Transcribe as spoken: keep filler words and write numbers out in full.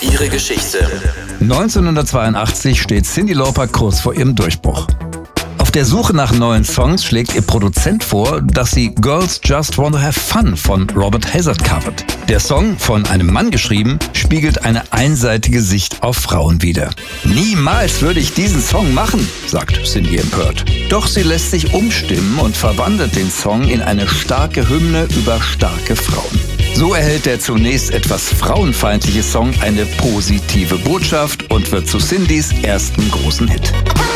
Ihre Geschichte. neunzehnhundertzweiundachtzig steht Cyndi Lauper kurz vor ihrem Durchbruch. Auf der Suche nach neuen Songs schlägt ihr Produzent vor, dass sie Girls Just Wanna Have Fun von Robert Hazard covert. Der Song, von einem Mann geschrieben, spiegelt eine einseitige Sicht auf Frauen wider. Niemals würde ich diesen Song machen, sagt Cyndi empört. Doch sie lässt sich umstimmen und verwandelt den Song in eine starke Hymne über starke Frauen. So erhält der zunächst etwas frauenfeindliche Song eine positive Botschaft und wird zu Cyndis ersten großen Hit.